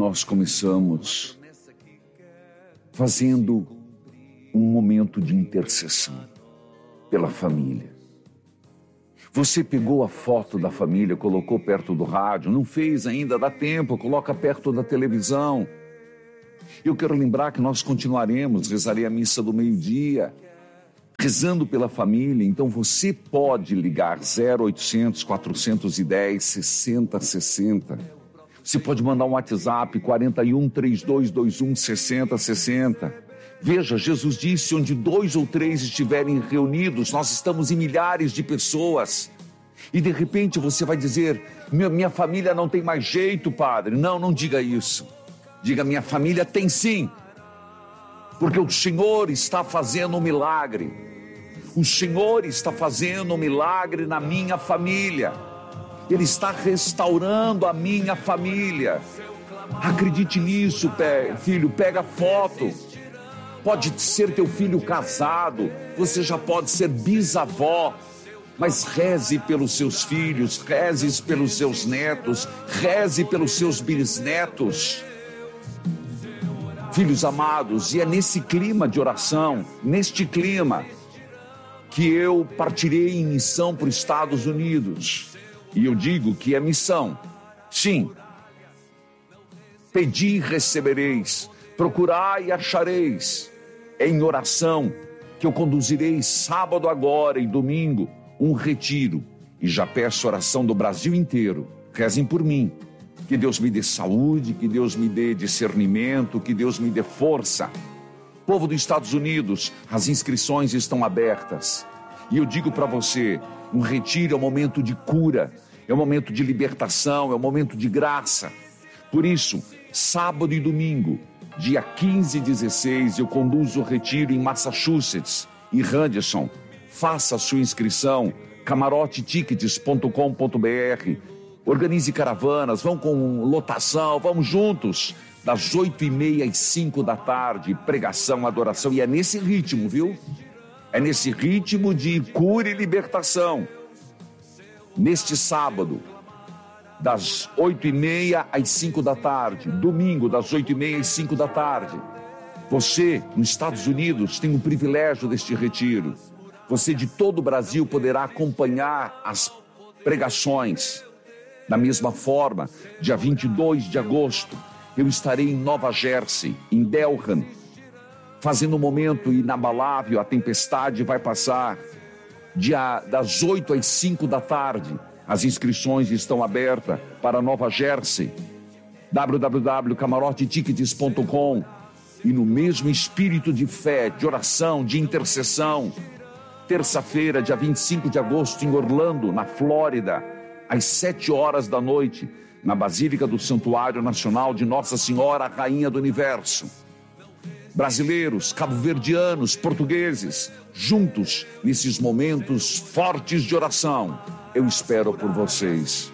nós começamos fazendo um momento de intercessão pela família. Você pegou a foto da família, colocou perto do rádio, não fez ainda, dá tempo, coloca perto da televisão. Eu quero lembrar que nós continuaremos, rezarei a missa do meio-dia, rezando pela família. Então você pode ligar 0800 410 6060. Você pode mandar um WhatsApp 41 3221 6060. Veja, Jesus disse, onde 2 ou 3 estiverem reunidos, nós estamos em milhares de pessoas. E de repente você vai dizer, minha família não tem mais jeito, padre. Não, não diga isso. Diga, minha família tem sim. Porque o Senhor está fazendo um milagre. O Senhor está fazendo um milagre na minha família. Ele está restaurando a minha família. Acredite nisso, filho, pega a foto. Pode ser teu filho casado, você já pode ser bisavó, mas reze pelos seus filhos, reze pelos seus netos, reze pelos seus bisnetos. Filhos amados, e é nesse clima de oração, neste clima, que eu partirei em missão para os Estados Unidos. E eu digo que é missão. Sim. Pedi e recebereis, procurai e achareis. É em oração que eu conduzirei sábado agora e domingo um retiro. E já peço oração do Brasil inteiro. Rezem por mim. Que Deus me dê saúde, que Deus me dê discernimento, que Deus me dê força. Povo dos Estados Unidos, as inscrições estão abertas. E eu digo para você, um retiro é um momento de cura, é um momento de libertação, é um momento de graça. Por isso, sábado e domingo, dia 15 e 16, eu conduzo o retiro em Massachusetts, em Henderson. Faça a sua inscrição, camarotetickets.com.br. Organize caravanas, vão com lotação, vamos juntos. Das 8h30 às 5 da tarde, pregação, adoração. E é nesse ritmo, viu? É nesse ritmo de cura e libertação. Neste sábado, das 8h30 às 5 da tarde, domingo das 8h30 às 5 da tarde. Você, nos Estados Unidos, tem o privilégio deste retiro. Você de todo o Brasil poderá acompanhar as pregações. Da mesma forma, dia 22 de agosto, eu estarei em Nova Jersey, em Delran, fazendo um momento inabalável, a tempestade vai passar. Das 8 às 5 da tarde, as inscrições estão abertas para Nova Jersey, www.camarotetickets.com. E no mesmo espírito de fé, de oração, de intercessão, terça-feira, dia 25 de agosto, em Orlando, na Flórida, às 7 horas da noite, na Basílica do Santuário Nacional de Nossa Senhora, Rainha do Universo. Brasileiros, cabo-verdianos, portugueses, juntos nesses momentos fortes de oração. Eu espero por vocês.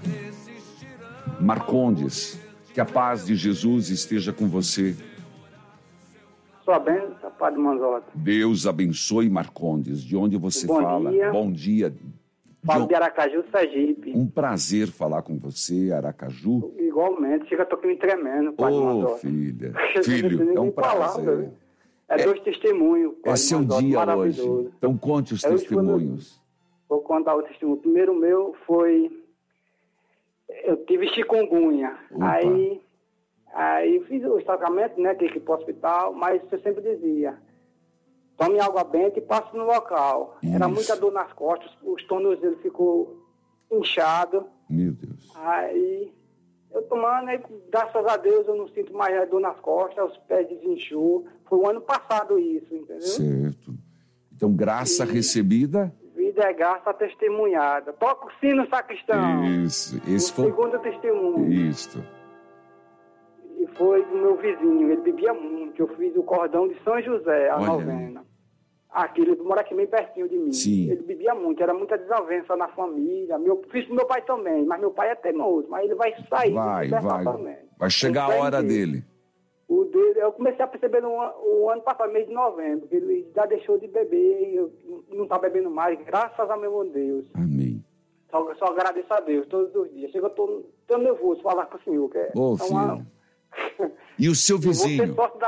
Marcondes, que a paz de Jesus esteja com você. Sua bênção, Padre Manzotti. Deus abençoe, Marcondes. De onde você fala? Dia. Bom dia. Falo de Aracaju, Sergipe. Um prazer falar com você, Aracaju. Igualmente, chega, tô aqui me tremendo, Padre Manzotti. Filho, é um prazer. Dois testemunhos. É seu dia hoje. Então conte os testemunhos. Vou contar o testemunho. O primeiro meu foi... Eu tive chikungunya. Aí fiz o tratamento, né, que ir pro hospital, mas eu sempre dizia, tome água benta e passe no local. Isso. Era muita dor nas costas, os tornozelos ficou inchado. Meu Deus. Aí eu tomando, aí, graças a Deus eu não sinto mais dor nas costas, os pés desinchou. Foi o ano passado isso, entendeu? Certo. Então, graça recebida... Vida é graça testemunhada. Toca o sino, sacristão. Isso. Esse foi... segundo testemunho. Isso. E foi do meu vizinho, ele bebia muito. Eu fiz o cordão de São José, a novena. Aqui, ele mora aqui bem pertinho de mim. Sim. Ele bebia muito, era muita desavença na família. Fiz pro meu pai também, mas meu pai é teimoso, mas ele vai sair. Vai chegar a hora dele. O dele, eu comecei a perceber o ano passado, mês de novembro, que ele já deixou de beber, eu não tá bebendo mais, graças a meu Deus. Amém. Só agradeço a Deus todos os dias. Chega, eu tô nervoso falar com o senhor, que é E o seu vizinho? Você sócio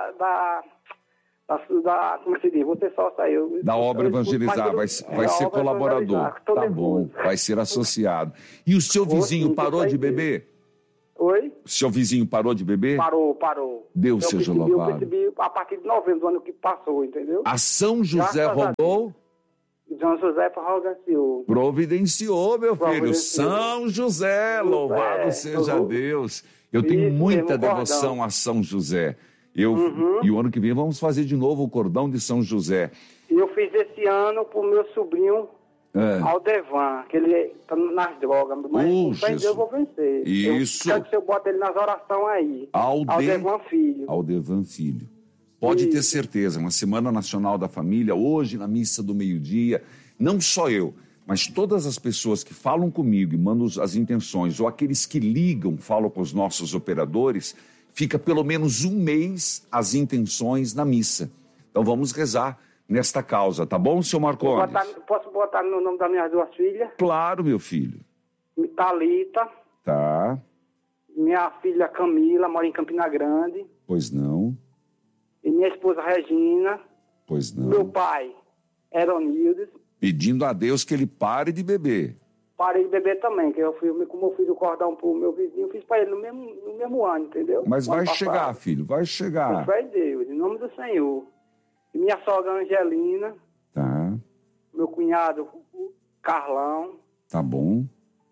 como se diz? Você sócio aí. Da obra evangelizar, vai ser colaborador. Tá bom, vai ser associado. E o seu vizinho parou de beber? Oi? O seu vizinho parou de beber? Parou. Deus seja louvado. Eu percebi a partir de novembro do ano que passou, entendeu? A São José rodou? São José providenciou. Providenciou, meu filho. São José, louvado seja Deus. Eu tenho muita devoção a São José. E o ano que vem vamos fazer de novo o cordão de São José. E eu fiz esse ano pro meu sobrinho Aldevan, que ele tá nas drogas, mas eu vou vencer. Isso. Eu quero que eu bote ele nas orações aí. Aldevan Filho. Aldevan Filho. Pode ter certeza, uma Semana Nacional da Família, hoje na missa do meio-dia, não só eu, mas todas as pessoas que falam comigo e mandam as intenções, ou aqueles que ligam, falam com os nossos operadores, fica pelo menos um mês as intenções na missa. Então vamos rezar nesta causa, tá bom, senhor Marcondes? Posso botar no nome das minhas duas filhas? Claro, meu filho. Thalita. Tá. Minha filha Camila, mora em Campina Grande. Pois não. E minha esposa Regina. Pois não. Meu pai, Eronildes. Pedindo a Deus que ele pare de beber. Parei de beber também, que como eu fiz o cordão pro meu vizinho, eu fiz para ele no mesmo ano, entendeu? Mas vai chegar, filho, vai chegar. Vai Deus, em nome do Senhor. E minha sogra Angelina. Tá. Meu cunhado Carlão. Tá bom.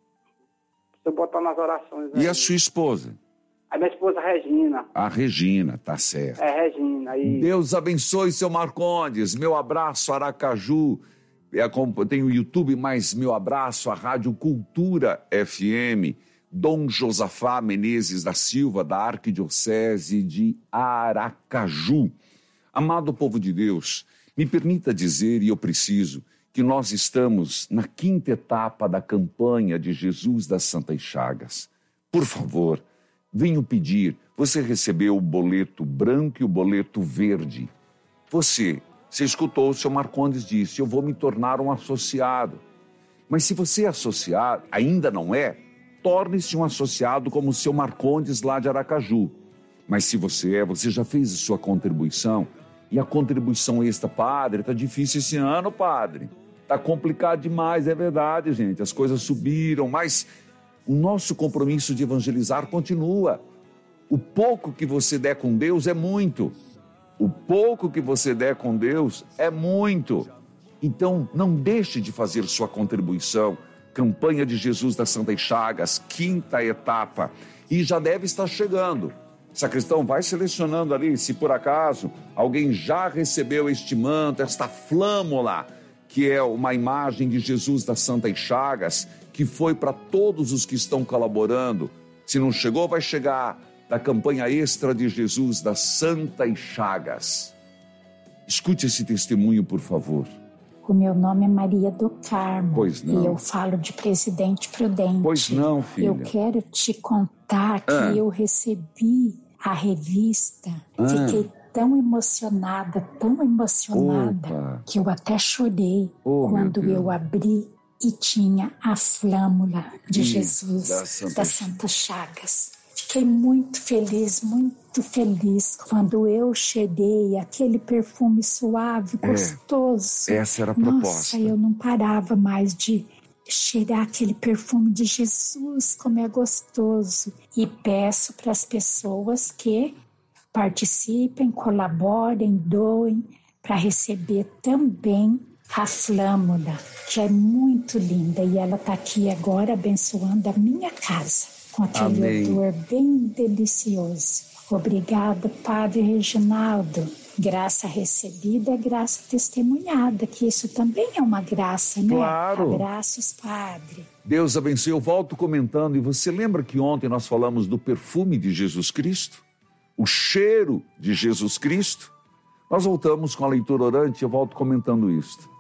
Você botar nas orações. E a sua esposa? A minha esposa Regina. A Regina, tá certo. É, Regina. E... Deus abençoe, seu Marcondes. Meu abraço, Aracaju. Tem o YouTube, mas meu abraço, a Rádio Cultura FM. Dom Josafá Menezes da Silva, da Arquidiocese de Aracaju. Amado povo de Deus, me permita dizer, e eu preciso, que nós estamos na 5ª etapa da campanha de Jesus das Santas Chagas. Por favor, venho pedir, você recebeu o boleto branco e o boleto verde. Você escutou, o seu Marcondes disse, eu vou me tornar um associado. Mas se você é associado, ainda não é, torne-se um associado como o seu Marcondes lá de Aracaju. Mas se você você já fez a sua contribuição, e a contribuição extra, padre, tá difícil esse ano, padre. Tá complicado demais, é verdade, gente. As coisas subiram, mas o nosso compromisso de evangelizar continua. O pouco que você der com Deus é muito. O pouco que você der com Deus é muito. Então, não deixe de fazer sua contribuição. Campanha de Jesus das Santas Chagas, 5ª etapa. E já deve estar chegando. Sacristão, vai selecionando ali, se por acaso alguém já recebeu este manto, esta flâmula, que é uma imagem de Jesus das Santas Chagas, que foi para todos os que estão colaborando. Se não chegou, vai chegar da campanha extra de Jesus das Santas Chagas. Escute esse testemunho, por favor. O meu nome é Maria do Carmo. Pois não. E eu falo de Presidente Prudente. Pois não, filha. Eu quero te contar que eu recebi a revista. Fiquei tão emocionada, que eu até chorei quando eu abri e tinha a flâmula de Jesus das Santas Chagas. Fiquei muito feliz quando eu cheirei aquele perfume suave, gostoso. Essa era a proposta. Nossa, eu não parava mais de cheirar aquele perfume de Jesus, como é gostoso. E peço para as pessoas que participem, colaborem, doem, para receber também a flâmula, que é muito linda. E ela está aqui agora abençoando a minha casa. Com aquele odor bem delicioso. Obrigada, Padre Reginaldo. Graça recebida é graça testemunhada, que isso também é uma graça, né? Claro. Abraços, Padre. Deus abençoe. Eu volto comentando. E você lembra que ontem nós falamos do perfume de Jesus Cristo? O cheiro de Jesus Cristo? Nós voltamos com a leitura orante e eu volto comentando isto.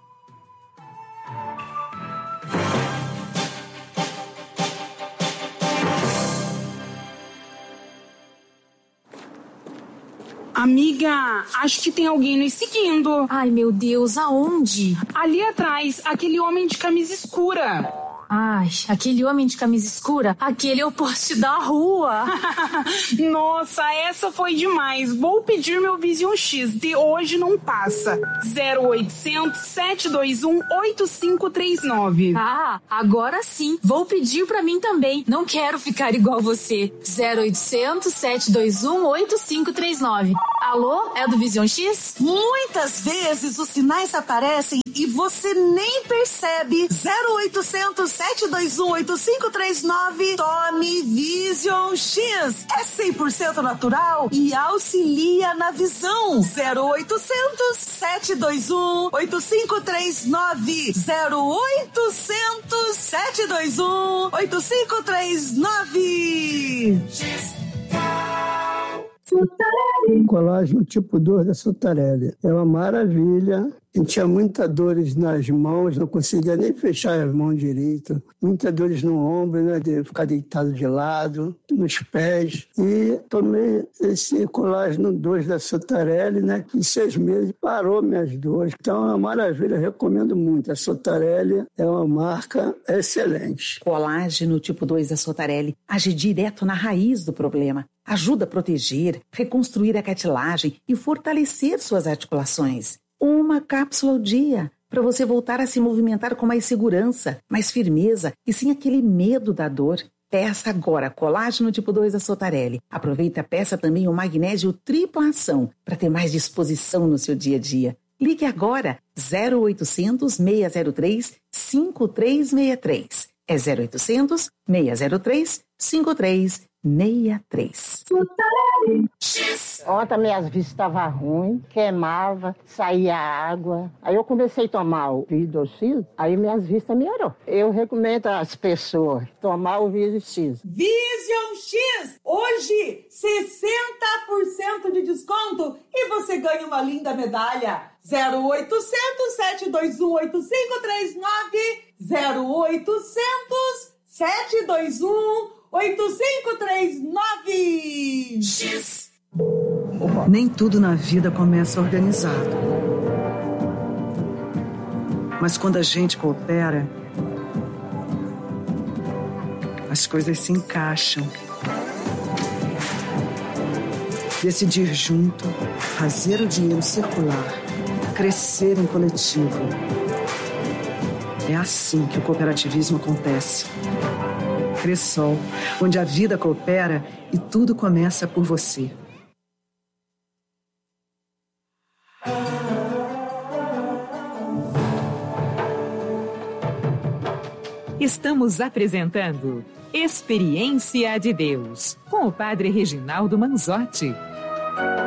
Amiga, acho que tem alguém nos seguindo. Ai, meu Deus, aonde? Ali atrás, aquele homem de camisa escura. Ai, aquele homem de camisa escura, aquele é o poste da rua. Nossa, essa foi demais. Vou pedir meu Vision X, de hoje não passa. 0800 721 8539. Ah, agora sim. Vou pedir pra mim também. Não quero ficar igual você. 0800 721 8539. Alô, é do Vision X? Muitas vezes os sinais aparecem e você nem percebe. 0800 721 8539. Tome Vision X. É 100% natural e auxilia na visão. 0800 721 8539. 0800 721 8539. Colágeno tipo 2 da Sotarelli. É uma maravilha. Eu tinha muitas dores nas mãos, não conseguia nem fechar as mãos direito. Muitas dores no ombro, né, de ficar deitado de lado, nos pés. E tomei esse colágeno 2 da Sotarelli, né, que em 6 meses parou minhas dores. Então é uma maravilha, eu recomendo muito. A Sotarelli é uma marca excelente. Colágeno tipo 2 da Sotarelli age direto na raiz do problema. Ajuda a proteger, reconstruir a cartilagem e fortalecer suas articulações. Uma cápsula ao dia, para você voltar a se movimentar com mais segurança, mais firmeza e sem aquele medo da dor. Peça agora Colágeno tipo 2 da Sotarelli. Aproveita e peça também o magnésio tripla ação, para ter mais disposição no seu dia a dia. Ligue agora, 0800 603 5363. É 0800 603 5363. Ontem minhas vistas estavam ruins, queimava, saía água. Aí eu comecei a tomar o Vision X, aí minhas vistas melhorou. Eu recomendo às pessoas tomar o Vision X. Vision X! Hoje, 60% de desconto e você ganha uma linda medalha. 0800 721 8539. 0800 721 8539. X. Nem tudo na vida começa organizado. Mas quando a gente coopera, as coisas se encaixam. Decidir junto, fazer o dinheiro circular, crescer em coletivo. É assim que o cooperativismo acontece. Cressol, onde a vida coopera e tudo começa por você. Estamos apresentando Experiência de Deus, com o Padre Reginaldo Manzotti.